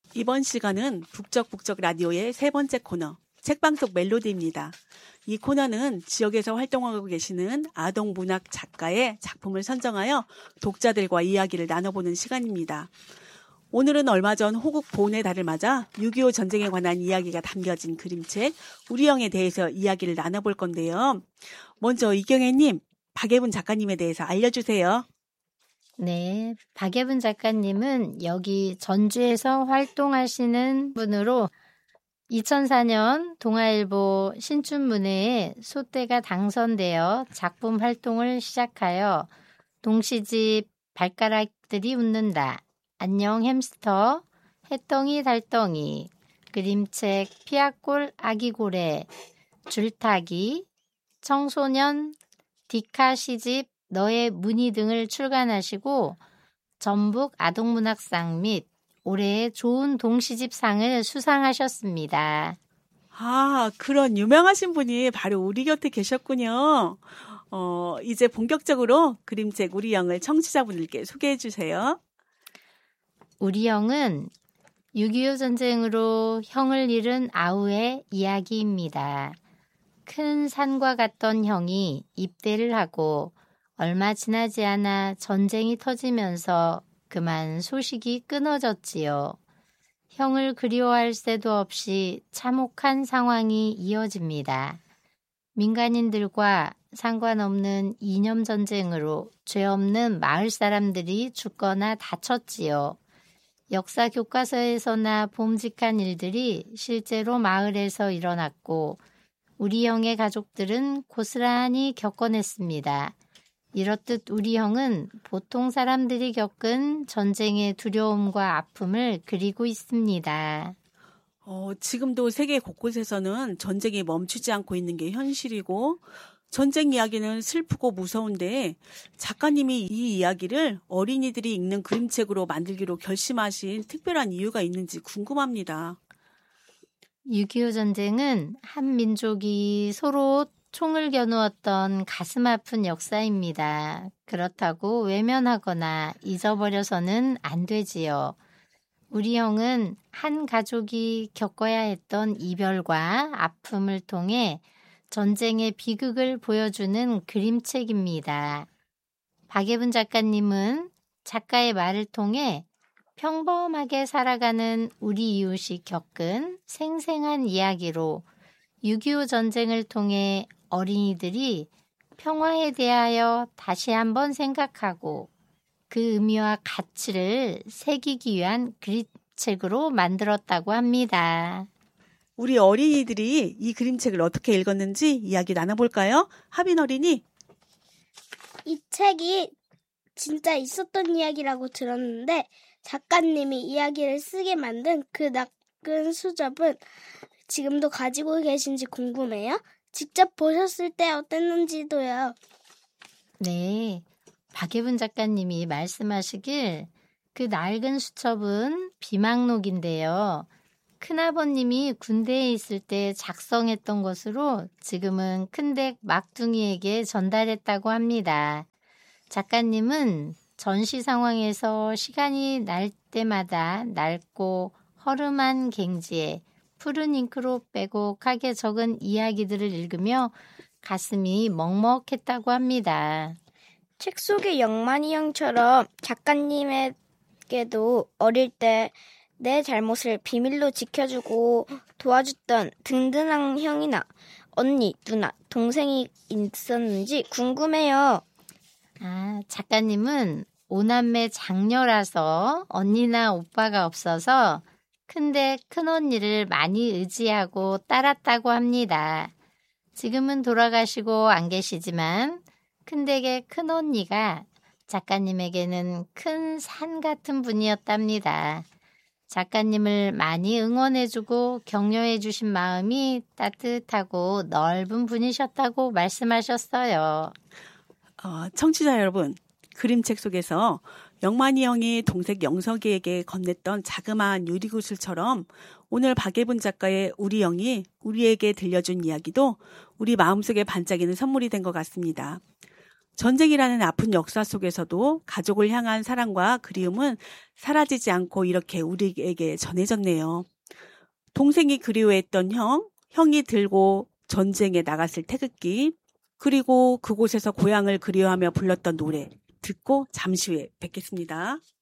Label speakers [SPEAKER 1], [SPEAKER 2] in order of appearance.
[SPEAKER 1] 이번 시간은 북적북적 라디오의 세 번째 코너, 책방 속 멜로디입니다. 이 코너는 지역에서 활동하고 계시는 아동 문학 작가의 작품을 선정하여 독자들과 이야기를 나눠보는 시간입니다. 오늘은 얼마 전 호국 보훈의 달을 맞아 6.25 전쟁에 관한 이야기가 담겨진 그림책 우리영에 대해서 이야기를 나눠볼 건데요. 먼저 이경애님, 박예분 작가님에 대해서 알려주세요.
[SPEAKER 2] 네, 박예분 작가님은 여기 전주에서 활동하시는 분으로 2004년 동아일보 신춘문예에 소대가 당선되어 작품 활동을 시작하여 동시집 발가락들이 웃는다, 안녕 햄스터, 해덩이 달덩이, 그림책 피아골 아기고래, 줄타기, 청소년, 디카 시집 너의 문의 등을 출간하시고 전북 아동문학상 및 올해의 좋은 동시집상을 수상하셨습니다.
[SPEAKER 1] 아, 그런 유명하신 분이 바로 우리 곁에 계셨군요. 이제 본격적으로 그림책 우리영을 청취자분들께 소개해 주세요.
[SPEAKER 2] 우리영은 6.25 전쟁으로 형을 잃은 아우의 이야기입니다. 큰 산과 같던 형이 입대를 하고 얼마 지나지 않아 전쟁이 터지면서 그만 소식이 끊어졌지요. 형을 그리워할 새도 없이 참혹한 상황이 이어집니다. 민간인들과 상관없는 이념 전쟁으로 죄 없는 마을 사람들이 죽거나 다쳤지요. 역사 교과서에서나 봄직한 일들이 실제로 마을에서 일어났고 우리 형의 가족들은 고스란히 겪어냈습니다. 이렇듯 우리 형은 보통 사람들이 겪은 전쟁의 두려움과 아픔을 그리고 있습니다.
[SPEAKER 1] 지금도 세계 곳곳에서는 전쟁이 멈추지 않고 있는 게 현실이고 전쟁 이야기는 슬프고 무서운데 작가님이 이 이야기를 어린이들이 읽는 그림책으로 만들기로 결심하신 특별한 이유가 있는지 궁금합니다.
[SPEAKER 2] 6.25 전쟁은 한 민족이 서로 총을 겨누었던 가슴 아픈 역사입니다. 그렇다고 외면하거나 잊어버려서는 안 되지요. 우리 형은 한 가족이 겪어야 했던 이별과 아픔을 통해 전쟁의 비극을 보여주는 그림책입니다. 박예분 작가님은 작가의 말을 통해 평범하게 살아가는 우리 이웃이 겪은 생생한 이야기로 6.25 전쟁을 통해 어린이들이 평화에 대하여 다시 한번 생각하고 그 의미와 가치를 새기기 위한 그림책으로 만들었다고 합니다.
[SPEAKER 1] 우리 어린이들이 이 그림책을 어떻게 읽었는지 이야기 나눠볼까요? 하빈 어린이.
[SPEAKER 3] 이 책이 진짜 있었던 이야기라고 들었는데 작가님이 이야기를 쓰게 만든 그 낚은 수첩은 지금도 가지고 계신지 궁금해요. 직접 보셨을 때 어땠는지도요.
[SPEAKER 2] 네, 박예분 작가님이 말씀하시길 그 낡은 수첩은 비망록인데요. 큰아버님이 군대에 있을 때 작성했던 것으로 지금은 큰댁 막둥이에게 전달했다고 합니다. 작가님은 전시 상황에서 시간이 날 때마다 낡고 허름한 갱지에 푸른 잉크로 빼곡하게 적은 이야기들을 읽으며 가슴이 먹먹했다고 합니다.
[SPEAKER 3] 책 속의 영만이 형처럼 작가님에게도 어릴 때 내 잘못을 비밀로 지켜주고 도와줬던 든든한 형이나 언니, 누나, 동생이 있었는지 궁금해요.
[SPEAKER 2] 작가님은 오남매 장녀라서 언니나 오빠가 없어서 큰데 큰언니를 많이 의지하고 따랐다고 합니다. 지금은 돌아가시고 안 계시지만 큰댁의 큰언니가 작가님에게는 큰 산 같은 분이었답니다. 작가님을 많이 응원해주고 격려해주신 마음이 따뜻하고 넓은 분이셨다고 말씀하셨어요.
[SPEAKER 1] 청취자 여러분, 그림책 속에서 영만이 형이 동생 영석이에게 건넸던 자그마한 유리구슬처럼 오늘 박예분 작가의 우리 형이 우리에게 들려준 이야기도 우리 마음속에 반짝이는 선물이 된 것 같습니다. 전쟁이라는 아픈 역사 속에서도 가족을 향한 사랑과 그리움은 사라지지 않고 이렇게 우리에게 전해졌네요. 동생이 그리워했던 형이 들고 전쟁에 나갔을 태극기, 그리고 그곳에서 고향을 그리워하며 불렀던 노래 듣고 잠시 후에 뵙겠습니다.